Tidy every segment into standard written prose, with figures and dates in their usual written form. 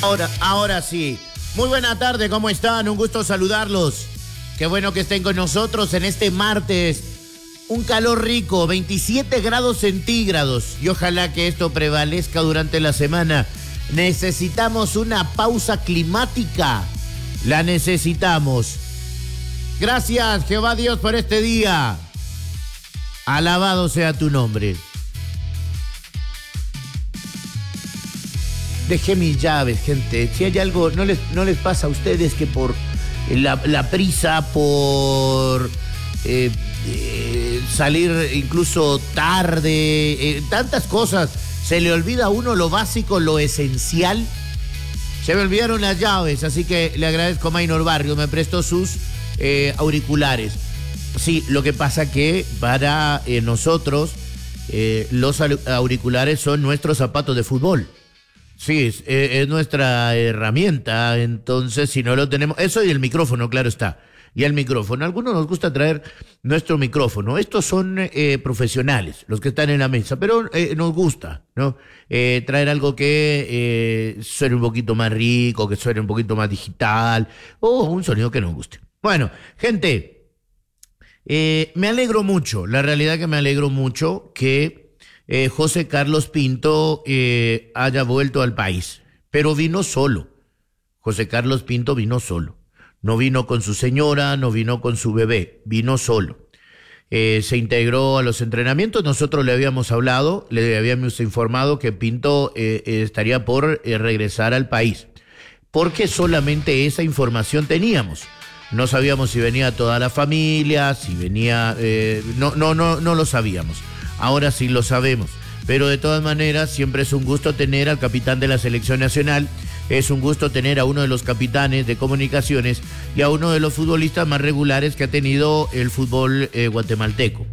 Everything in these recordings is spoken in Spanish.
Ahora sí. Muy buena tarde, ¿cómo están? Un gusto saludarlos. Qué bueno que estén con nosotros en este martes. Un calor rico, 27 grados centígrados. Y ojalá que esto prevalezca durante la semana. Necesitamos una pausa climática. La necesitamos. Gracias, Jehová Dios, por este día. Alabado sea tu nombre. Dejé mis llaves, gente. Si hay algo, no les pasa a ustedes que por la prisa, por salir incluso tarde, tantas cosas, se le olvida a uno lo básico, lo esencial. Se me olvidaron las llaves, así que le agradezco a Maynor Barrio, me prestó sus auriculares. Sí, lo que pasa que para nosotros los auriculares son nuestros zapatos de fútbol. Sí, es nuestra herramienta, entonces si no lo tenemos... Eso y el micrófono, claro está. Y el micrófono, a algunos nos gusta traer nuestro micrófono. Estos son profesionales, los que están en la mesa, pero nos gusta, ¿no? Traer algo que suene un poquito más rico, que suene un poquito más digital, o un sonido que nos guste. Bueno, gente, me alegro mucho, la realidad que me alegro mucho que José Carlos Pinto haya vuelto al país, pero vino solo. José Carlos Pinto vino solo. No vino con su señora, no vino con su bebé, vino solo. Se integró a los entrenamientos, nosotros le habíamos hablado, le habíamos informado que Pinto estaría por regresar al país, porque solamente esa información teníamos. No sabíamos si venía toda la familia, si venía... no lo sabíamos. Ahora sí lo sabemos, pero de todas maneras siempre es un gusto tener al capitán de la selección nacional, es un gusto tener a uno de los capitanes de comunicaciones y a uno de los futbolistas más regulares que ha tenido el fútbol guatemalteco.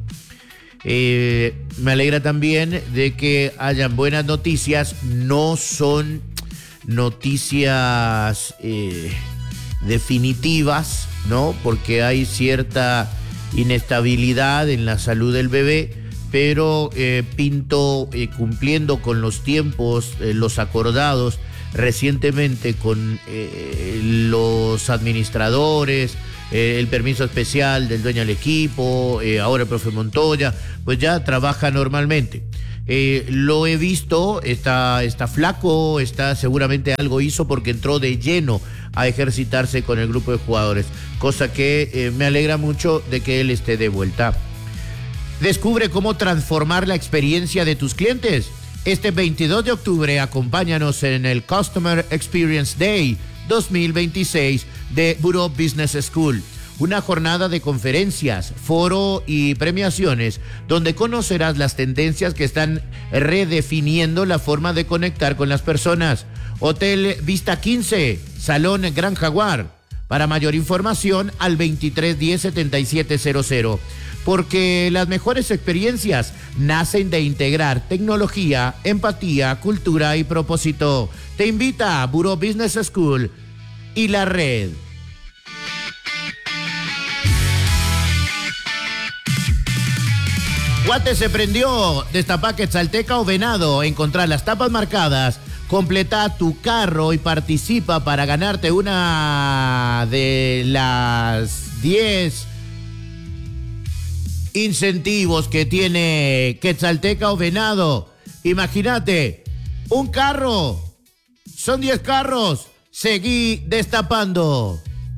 Me alegra también de que hayan buenas noticias, no son noticias definitivas, ¿no? Porque hay cierta inestabilidad en la salud del bebé, pero Pinto, cumpliendo con los tiempos, los acordados recientemente con los administradores, el permiso especial del dueño del equipo, ahora el profe Montoya, pues ya trabaja normalmente. Lo he visto, está flaco, seguramente algo hizo porque entró de lleno a ejercitarse con el grupo de jugadores, cosa que me alegra mucho de que él esté de vuelta. Descubre cómo transformar la experiencia de tus clientes. Este 22 de octubre acompáñanos en el Customer Experience Day 2026 de Bureau Business School. Una jornada de conferencias, foro y premiaciones donde conocerás las tendencias que están redefiniendo la forma de conectar con las personas. Hotel Vista 15, Salón Gran Jaguar. Para mayor información al 2310-7700. Porque las mejores experiencias nacen de integrar tecnología, empatía, cultura y propósito. Te invita a Bureau Business School y la red. Guate se prendió, destapá Quetzalteca o Venado, encontrar las tapas marcadas, completa tu carro y participa para ganarte una de las 10 incentivos que tiene Quetzalteca o Venado. Imagínate, un carro, son 10 carros, seguí destapando.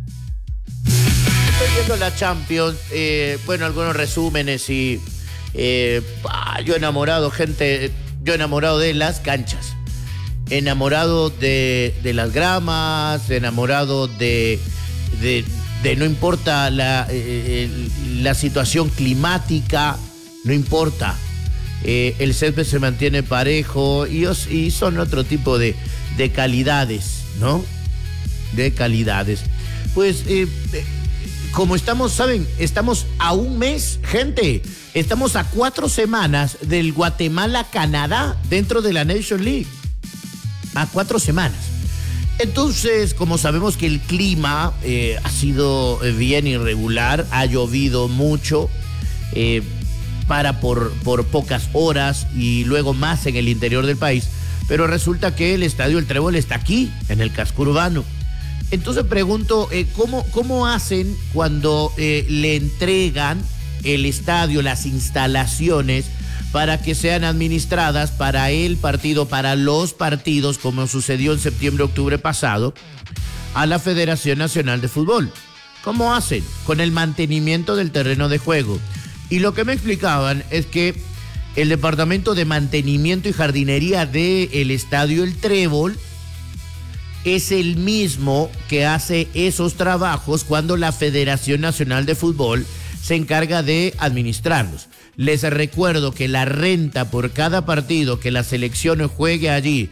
Estoy viendo la Champions, algunos resúmenes y yo enamorado, gente, yo enamorado de las canchas, enamorado de las gramas, enamorado de no importa la situación climática, no importa. El césped se mantiene parejo y son otro tipo de calidades, ¿no? De calidades. Pues, como estamos, ¿saben? Estamos a un mes, gente. Estamos a 4 semanas del Guatemala-Canadá dentro de la Nation League. A 4 semanas. Entonces, como sabemos que el clima ha sido bien irregular, ha llovido mucho, por pocas horas y luego más en el interior del país, pero resulta que el Estadio El Trébol está aquí, en el casco urbano. Entonces pregunto, ¿cómo hacen cuando le entregan el estadio, las instalaciones, para que sean administradas para el partido, para los partidos, como sucedió en septiembre-octubre pasado, a la Federación Nacional de Fútbol? ¿Cómo hacen? Con el mantenimiento del terreno de juego. Y lo que me explicaban es que el Departamento de Mantenimiento y Jardinería del Estadio El Trébol es el mismo que hace esos trabajos cuando la Federación Nacional de Fútbol se encarga de administrarlos. Les recuerdo que la renta por cada partido que la selección juegue allí,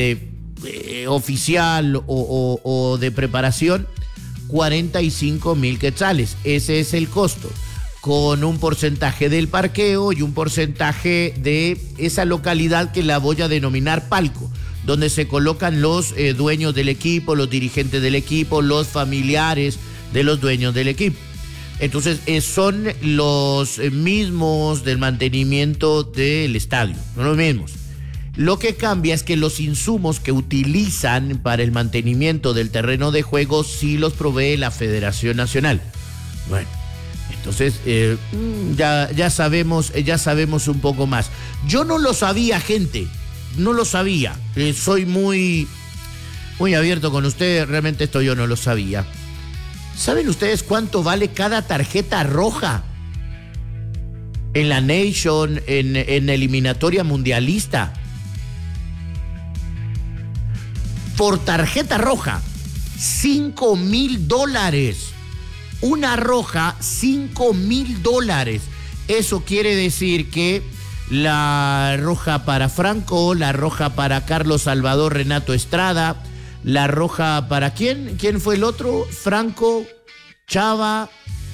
oficial o de preparación, 45,000 quetzales. Ese es el costo, con un porcentaje del parqueo y un porcentaje de esa localidad que la voy a denominar palco, donde se colocan los dueños del equipo, los dirigentes del equipo, los familiares de los dueños del equipo. Entonces, son los mismos del mantenimiento del estadio, no los mismos. Lo que cambia es que los insumos que utilizan para el mantenimiento del terreno de juego sí los provee la Federación Nacional. Bueno, entonces ya sabemos un poco más. Yo no lo sabía, gente, no lo sabía. Soy muy abierto con ustedes, realmente esto yo no lo sabía. ¿Saben ustedes cuánto vale cada tarjeta roja en la Nation, en eliminatoria mundialista? Por tarjeta roja, $5,000. Una roja, $5,000. Eso quiere decir que la roja para Franco, la roja para Carlos Salvador Renato Estrada, la roja para ¿quién? ¿Quién fue el otro? Franco, Chava.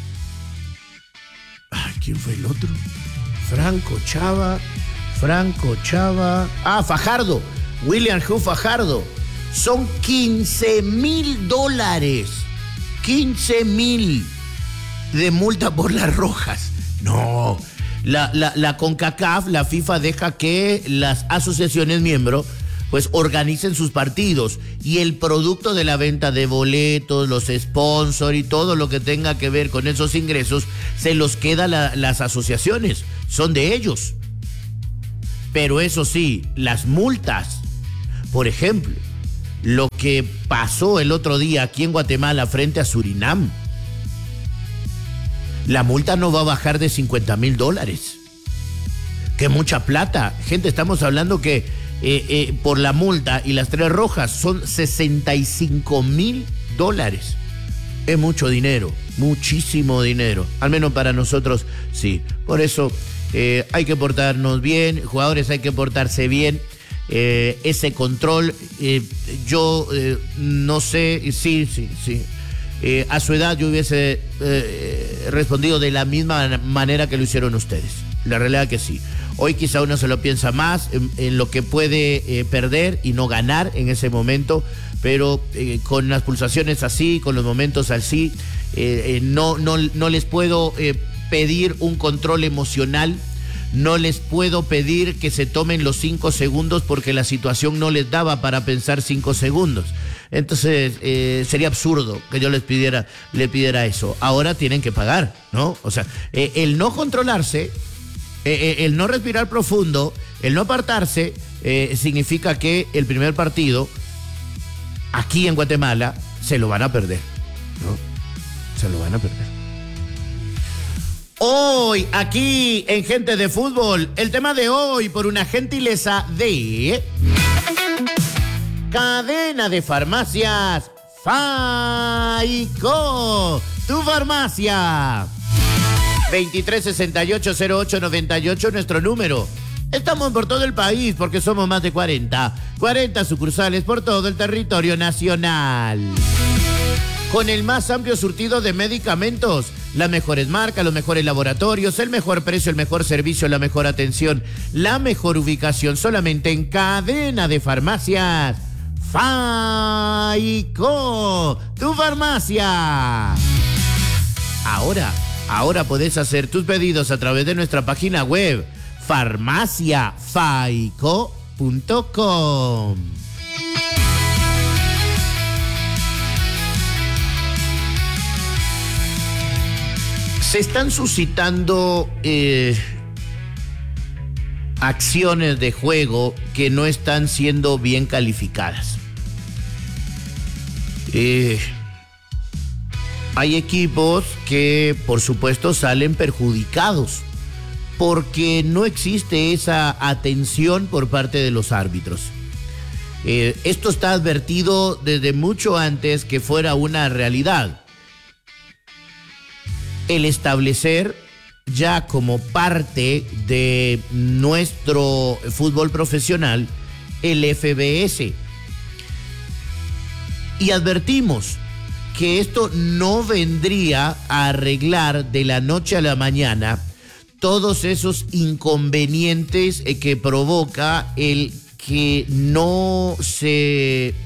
¿Quién fue el otro? Franco, Chava. Fajardo. William Hugh Fajardo. Son $15,000. 15,000 de multa por las rojas. No. La CONCACAF, la FIFA, deja que las asociaciones miembros pues organicen sus partidos, y el producto de la venta de boletos, los sponsors y todo lo que tenga que ver con esos ingresos se los queda las asociaciones, son de ellos. Pero eso sí, las multas, por ejemplo, lo que pasó el otro día aquí en Guatemala frente a Surinam, la multa no va a bajar de $50,000. ¡Qué mucha plata! Gente, estamos hablando que por la multa y las 3 rojas son $65,000. Es mucho dinero, muchísimo dinero. Al menos para nosotros, sí. Por eso hay que portarnos bien, jugadores hay que portarse bien. Ese control, yo no sé, sí. A su edad yo hubiese respondido de la misma manera que lo hicieron ustedes. La realidad que sí. Hoy quizá uno se lo piensa más en lo que puede perder y no ganar en ese momento, pero con las pulsaciones así, con los momentos así, no les puedo pedir un control emocional, no les puedo pedir que se tomen los 5 segundos porque la situación no les daba para pensar 5 segundos. Entonces sería absurdo que yo le pidiera eso. Ahora tienen que pagar, ¿no? O sea, el no controlarse, el no respirar profundo, el no apartarse, significa que el primer partido aquí en Guatemala se lo van a perder, ¿no? Se lo van a perder. Hoy, aquí en Gente de Fútbol, el tema de hoy, por una gentileza de Cadena de Farmacias Faico, tu farmacia. 2368-0898, nuestro número. Estamos por todo el país porque somos más de 40 sucursales por todo el territorio nacional. Con el más amplio surtido de medicamentos, las mejores marcas, los mejores laboratorios, el mejor precio, el mejor servicio, la mejor atención, la mejor ubicación, solamente en Cadena de Farmacias Faico, tu farmacia. Ahora podés hacer tus pedidos a través de nuestra página web farmaciafaico.com. Se están suscitando acciones de juego que no están siendo bien calificadas. Hay equipos que, por supuesto, salen perjudicados porque no existe esa atención por parte de los árbitros. Esto está advertido desde mucho antes que fuera una realidad. El establecer ya como parte de nuestro fútbol profesional el FBS. Y advertimos que esto no vendría a arreglar de la noche a la mañana todos esos inconvenientes que provoca el que no se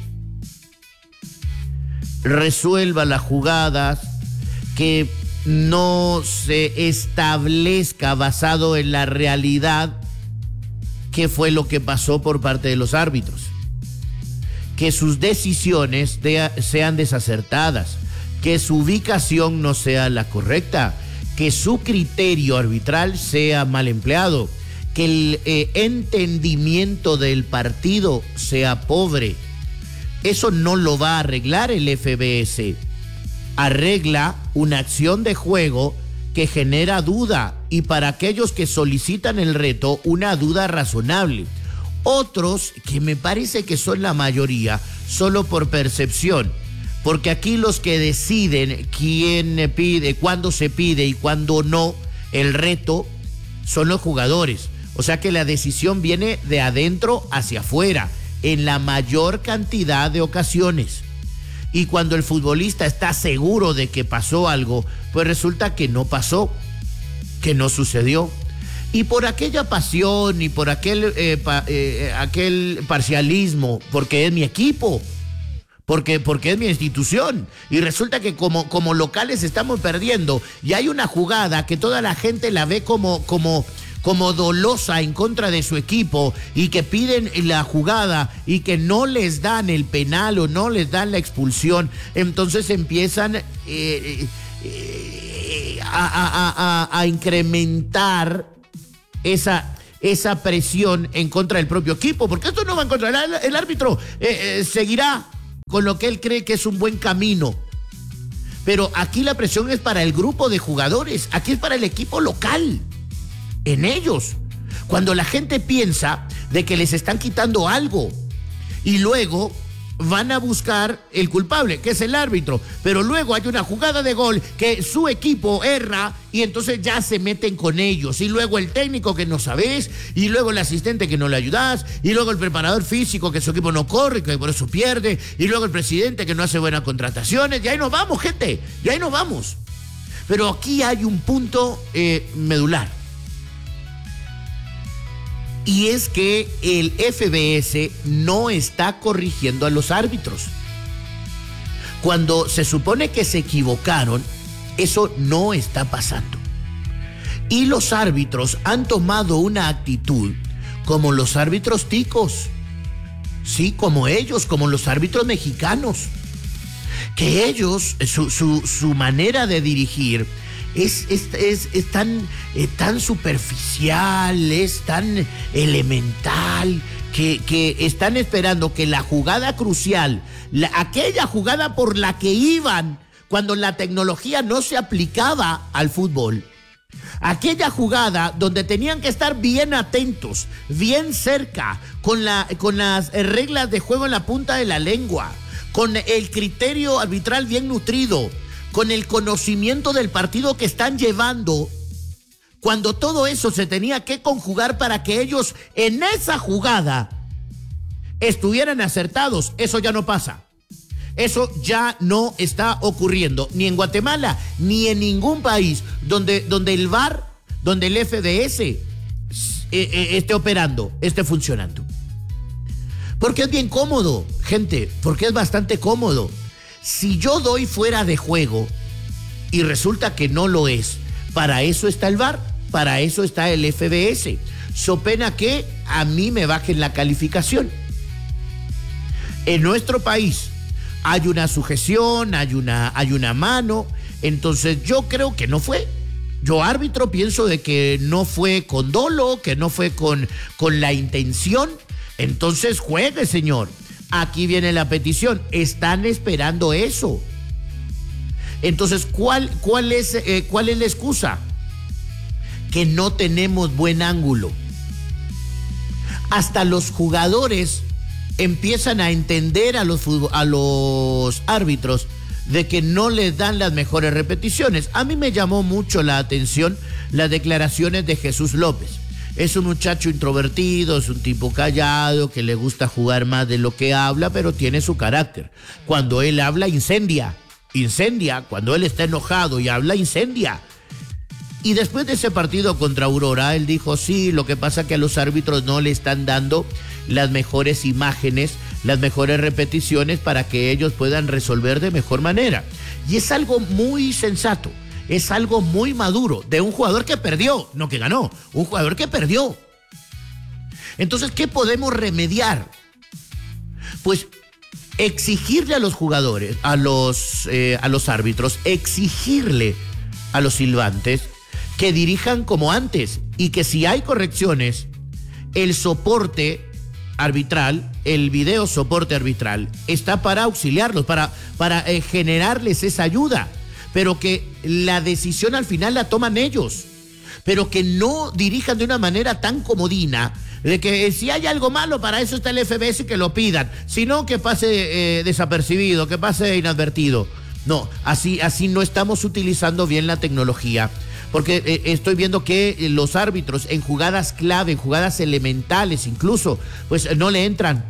resuelva las jugadas, que no se establezca basado en la realidad qué fue lo que pasó por parte de los árbitros, que sus decisiones sean desacertadas, que su ubicación no sea la correcta, que su criterio arbitral sea mal empleado, que el entendimiento del partido sea pobre. Eso no lo va a arreglar el FBS. Arregla una acción de juego que genera duda, y para aquellos que solicitan el reto, una duda razonable. Otros, que me parece que son la mayoría, solo por percepción, porque aquí los que deciden quién pide, cuándo se pide y cuándo no el reto, son los jugadores. O sea que la decisión viene de adentro hacia afuera, en la mayor cantidad de ocasiones. Y cuando el futbolista está seguro de que pasó algo, pues resulta que no pasó, que no sucedió. Y por aquella pasión y por aquel parcialismo, porque es mi equipo, porque es mi institución, y resulta que como locales estamos perdiendo, y hay una jugada que toda la gente la ve como dolosa en contra de su equipo, y que piden la jugada y que no les dan el penal o no les dan la expulsión, entonces empiezan a incrementar esa presión en contra del propio equipo, porque esto no va en contra. El árbitro seguirá con lo que él cree que es un buen camino, pero aquí la presión es para el grupo de jugadores, aquí es para el equipo local, en ellos. Cuando la gente piensa de que les están quitando algo y luego van a buscar el culpable, que es el árbitro, pero luego hay una jugada de gol que su equipo erra y entonces ya se meten con ellos, y luego el técnico que no sabes, y luego el asistente que no le ayudas, y luego el preparador físico que su equipo no corre, que por eso pierde, y luego el presidente que no hace buenas contrataciones, y ahí nos vamos, gente, y ahí nos vamos. Pero aquí hay un punto medular, y es que el FBS no está corrigiendo a los árbitros. Cuando se supone que se equivocaron, eso no está pasando. Y los árbitros han tomado una actitud como los árbitros ticos. Sí, como ellos, como los árbitros mexicanos. Que ellos, su manera de dirigir es tan superficial, es tan elemental, que están esperando que la jugada crucial, aquella jugada por la que iban cuando la tecnología no se aplicaba al fútbol, aquella jugada donde tenían que estar bien atentos, bien cerca, con las reglas de juego en la punta de la lengua, con el criterio arbitral bien nutrido, con el conocimiento del partido que están llevando, cuando todo eso se tenía que conjugar para que ellos en esa jugada estuvieran acertados, eso ya no pasa. Eso ya no está ocurriendo, ni en Guatemala, ni en ningún país donde el VAR, donde el FDS esté operando, esté funcionando. Porque es bien cómodo, gente, porque es bastante cómodo. Si yo doy fuera de juego y resulta que no lo es, para eso está el VAR, para eso está el FBS. so pena que a mí me bajen la calificación. En nuestro país hay una sujeción, hay una mano, entonces yo creo que no fue. Yo, árbitro, pienso de que no fue con dolo, que no fue con la intención. Entonces juegue, señor. Aquí viene la petición. Están esperando eso. Entonces, ¿cuál es la excusa? Que no tenemos buen ángulo. Hasta los jugadores empiezan a entender a los árbitros de que no les dan las mejores repeticiones. A mí me llamó mucho la atención las declaraciones de Jesús López. Es un muchacho introvertido, es un tipo callado, que le gusta jugar más de lo que habla, pero tiene su carácter. Cuando él habla, incendia. Cuando él está enojado y habla, incendia. Y después de ese partido contra Aurora, él dijo, sí, lo que pasa es que a los árbitros no le están dando las mejores imágenes, las mejores repeticiones para que ellos puedan resolver de mejor manera. Y es algo muy sensato, es algo muy maduro de un jugador que perdió, no que ganó, un jugador que perdió. Entonces, ¿qué podemos remediar? Pues exigirle a los jugadores, a los árbitros, exigirle a los silbantes que dirijan como antes y que si hay correcciones, el soporte arbitral, el video soporte arbitral, está para auxiliarlos, para generarles esa ayuda, pero que la decisión al final la toman ellos, pero que no dirijan de una manera tan comodina, de que si hay algo malo, para eso está el FBS, que lo pidan, sino que pase desapercibido, que pase inadvertido. No, así no estamos utilizando bien la tecnología, porque estoy viendo que los árbitros en jugadas clave, en jugadas elementales incluso, pues no le entran.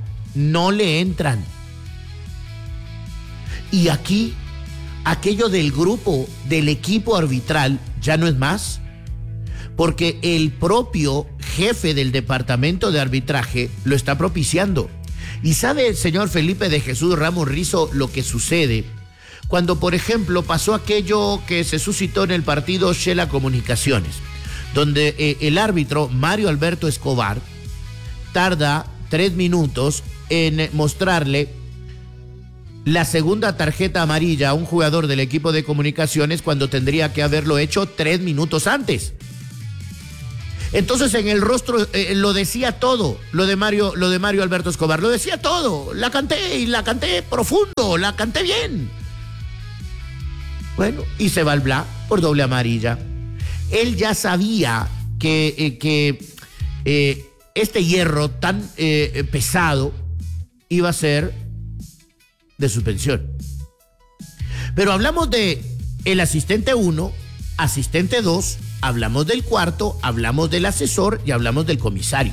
Y aquí, aquello del grupo, del equipo arbitral, ya no es más, porque el propio jefe del departamento de arbitraje lo está propiciando. Y sabe, señor Felipe de Jesús Ramos Rizo, lo que sucede cuando, por ejemplo, pasó aquello que se suscitó en el partido Shela Comunicaciones, donde el árbitro Mario Alberto Escobar tarda 3 minutos en mostrarle la segunda tarjeta amarilla a un jugador del equipo de comunicaciones cuando tendría que haberlo hecho 3 minutos antes. Entonces en el rostro lo decía todo, lo de Mario Alberto Escobar, lo decía todo, la canté profundo, la canté bien. Bueno, y se va al Bla por doble amarilla. Él ya sabía que este hierro tan pesado iba a ser de suspensión. Pero hablamos de el asistente 1, asistente 2, hablamos del cuarto, hablamos del asesor y hablamos del comisario.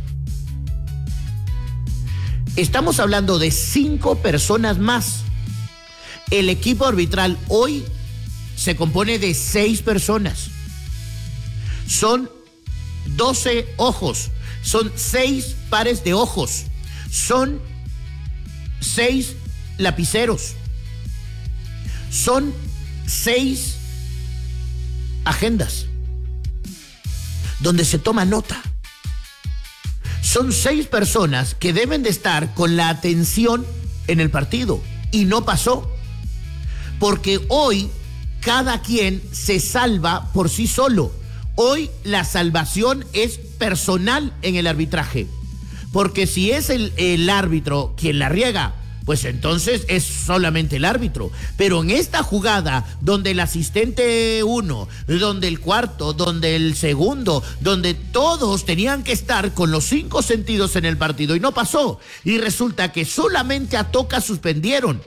Estamos hablando de 5 personas más. El equipo arbitral hoy se compone de 6 personas. Son 12 ojos, son 6 pares de ojos, son 6 lapiceros, son 6 agendas donde se toma nota. Son 6 personas que deben de estar con la atención en el partido, y no pasó, porque hoy cada quien se salva por sí solo. Hoy la salvación es personal en el arbitraje, porque si es el árbitro quien la riega, pues entonces es solamente el árbitro. Pero en esta jugada, donde el asistente 1, donde el cuarto, donde el segundo, donde todos tenían que estar con los 5 sentidos en el partido y no pasó, y resulta que solamente a Toca suspendieron.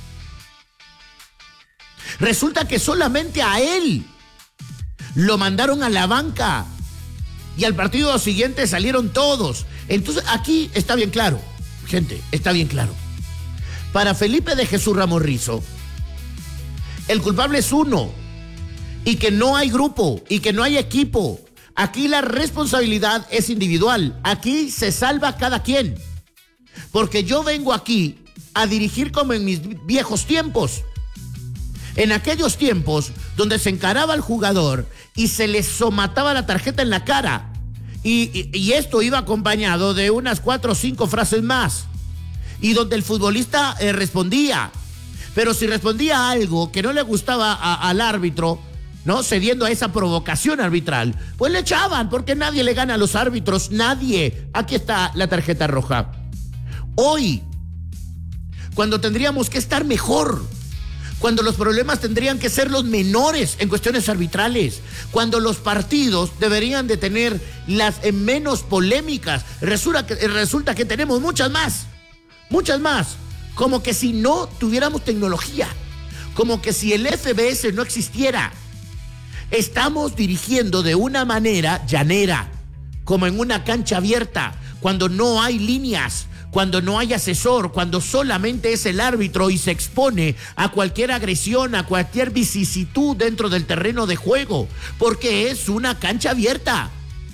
Resulta que solamente a él lo mandaron a la banca y al partido siguiente salieron todos. Entonces aquí está bien claro, gente, está bien claro. Para Felipe de Jesús Ramos Rizo, el culpable es uno, y que no hay grupo, y que no hay equipo. Aquí la responsabilidad es individual. Aquí se salva cada quien. Porque yo vengo aquí a dirigir como en mis viejos tiempos. En aquellos tiempos donde se encaraba al jugador y se le somataba la tarjeta en la cara Y esto iba acompañado de unas 4 o 5 frases más, y donde el futbolista respondía. Pero si respondía algo que no le gustaba al árbitro, ¿no? Cediendo a esa provocación arbitral, pues le echaban, porque nadie le gana a los árbitros, nadie. Aquí está la tarjeta roja. Hoy, cuando tendríamos que estar mejor, cuando los problemas tendrían que ser los menores en cuestiones arbitrales, cuando los partidos deberían de tener las menos polémicas, resulta que tenemos muchas más, como que si no tuviéramos tecnología, como que si el FBS no existiera. Estamos dirigiendo de una manera llanera, como en una cancha abierta, cuando no hay líneas, cuando no hay asesor, cuando solamente es el árbitro y se expone a cualquier agresión, a cualquier vicisitud dentro del terreno de juego, porque es una cancha abierta.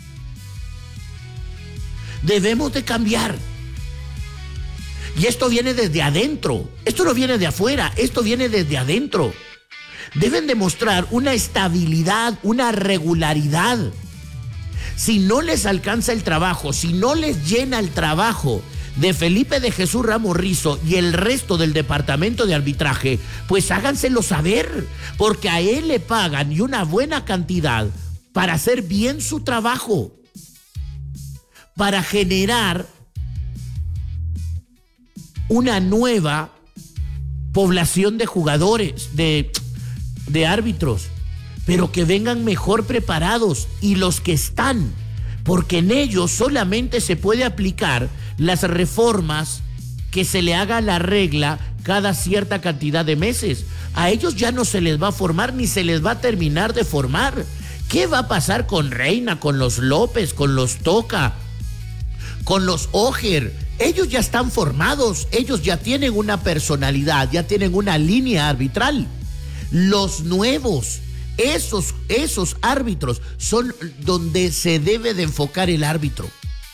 Debemos de cambiar. Y esto viene desde adentro, esto no viene de afuera, esto viene desde adentro. Deben demostrar una estabilidad, una regularidad. Si no les alcanza el trabajo, si no les llena el trabajo de Felipe de Jesús Ramos Rizo y el resto del departamento de arbitraje, pues háganselo saber, porque a él le pagan y una buena cantidad para hacer bien su trabajo, para generar una nueva población de jugadores, de árbitros, pero que vengan mejor preparados, y los que están, porque en ellos solamente se puede aplicar las reformas que se le haga la regla cada cierta cantidad de meses. A ellos ya no se les va a formar ni se les va a terminar de formar. ¿Qué va a pasar con Reina, con los López, con los Toca, con los Ojer? Ellos ya están formados, ellos ya tienen una personalidad, ya tienen una línea arbitral. Los nuevos, esos árbitros son donde se debe de enfocar el árbitro.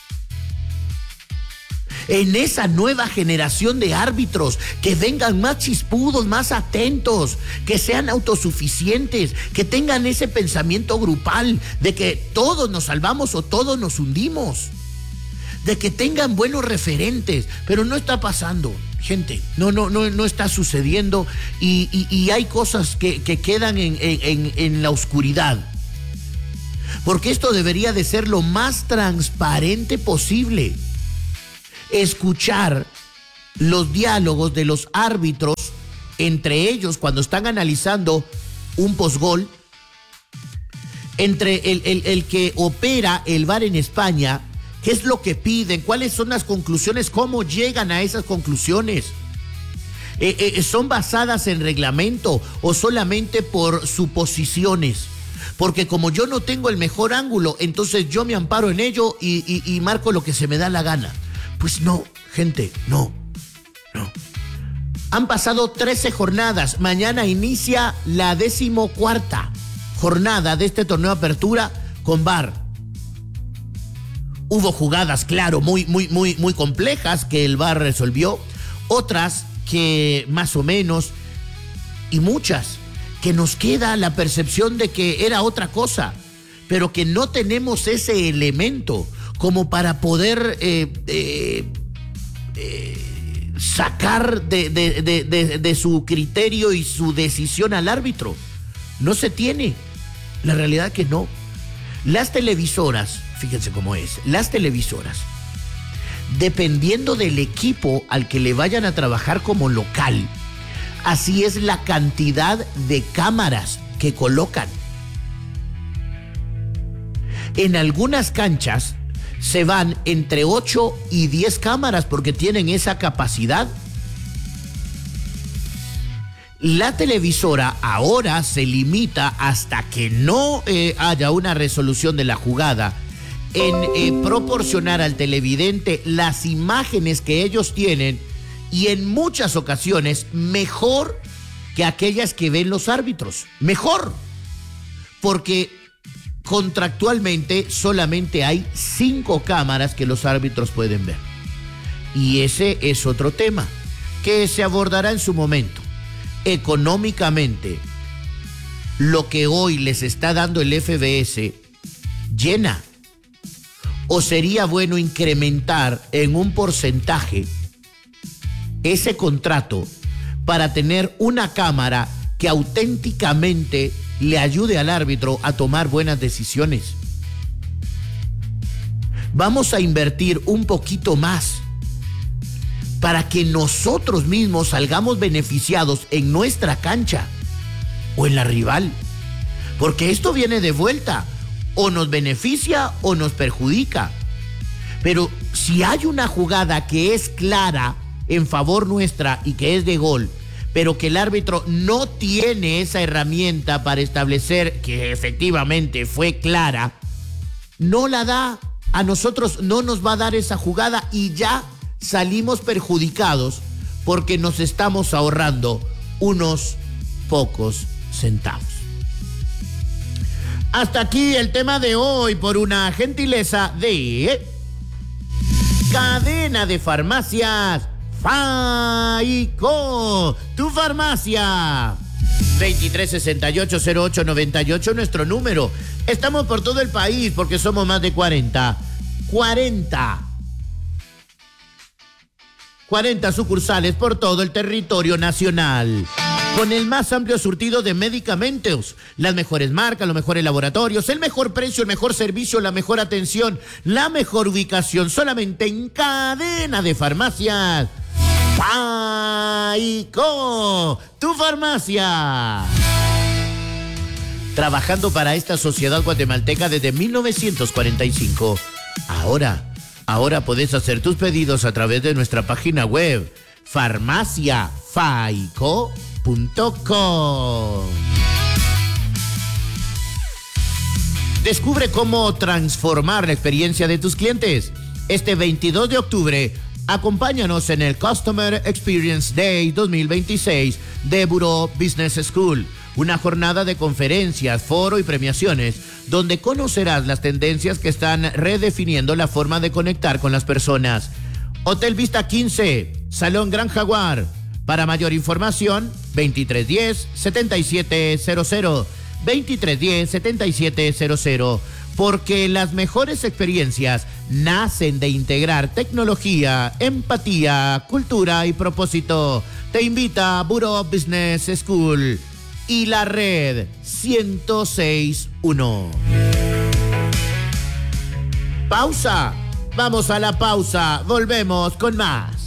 En esa nueva generación de árbitros, que vengan más chispudos, más atentos, que sean autosuficientes, que tengan ese pensamiento grupal de que todos nos salvamos o todos nos hundimos, de que tengan buenos referentes. Pero no está pasando, gente, no está sucediendo, y hay cosas que quedan en la oscuridad, porque esto debería de ser lo más transparente posible. Escuchar los diálogos de los árbitros entre ellos cuando están analizando un postgol, entre el que opera el VAR en España. ¿Qué es lo que piden? ¿Cuáles son las conclusiones? ¿Cómo llegan a esas conclusiones? ¿Son basadas en reglamento o solamente por suposiciones? Porque como yo no tengo el mejor ángulo, entonces yo me amparo en ello y marco lo que se me da la gana. Pues no, gente, no. Han pasado 13 jornadas. Mañana inicia la 14ª jornada de este torneo de apertura con VAR. Hubo jugadas, claro, muy complejas que el VAR resolvió, otras que más o menos, y muchas que nos queda la percepción de que era otra cosa, pero que no tenemos ese elemento como para poder sacar de su criterio y su decisión al árbitro. No se tiene. La realidad es que no. Las televisoras, fíjense cómo es, las televisoras, dependiendo del equipo al que le vayan a trabajar como local, así es la cantidad de cámaras que colocan. En algunas canchas se van entre 8 y 10 cámaras porque tienen esa capacidad. La televisora ahora se limita, hasta que no haya una resolución de la jugada, en proporcionar al televidente las imágenes que ellos tienen, y en muchas ocasiones mejor que aquellas que ven los árbitros. Mejor, porque contractualmente solamente hay 5 cámaras que los árbitros pueden ver. Y ese es otro tema que se abordará en su momento. Económicamente, lo que hoy les está dando el FBS llena. ¿O sería bueno incrementar en un porcentaje ese contrato para tener una cámara que auténticamente le ayude al árbitro a tomar buenas decisiones? Vamos a invertir un poquito más para que nosotros mismos salgamos beneficiados en nuestra cancha o en la rival. Porque esto viene de vuelta. O nos beneficia o nos perjudica. Pero si hay una jugada que es clara en favor nuestra y que es de gol, pero que el árbitro no tiene esa herramienta para establecer que efectivamente fue clara, no la da, a nosotros no nos va a dar esa jugada y ya salimos perjudicados porque nos estamos ahorrando unos pocos centavos. Hasta aquí el tema de hoy por una gentileza de Cadena de Farmacias Faico, tu farmacia. 2368-0898, nuestro número. Estamos por todo el país porque somos más de 40 sucursales por todo el territorio nacional. Con el más amplio surtido de medicamentos, las mejores marcas, los mejores laboratorios, el mejor precio, el mejor servicio, la mejor atención, la mejor ubicación, solamente en Cadena de Farmacias Faico, tu farmacia. Trabajando para esta sociedad guatemalteca desde 1945. Ahora podés hacer tus pedidos a través de nuestra página web farmaciafaico.com. Descubre cómo transformar la experiencia de tus clientes. Este 22 de octubre, acompáñanos en el Customer Experience Day 2026 de Bureau Business School. Una jornada de conferencias, foro y premiaciones, donde conocerás las tendencias que están redefiniendo la forma de conectar con las personas. Hotel Vista 15, Salón Gran Jaguar. Para mayor información, 2310-7700. 2310-7700. Porque las mejores experiencias nacen de integrar tecnología, empatía, cultura y propósito. Te invita a Bureau Business School y la red 106.1. Pausa. Vamos a la pausa. Volvemos con más.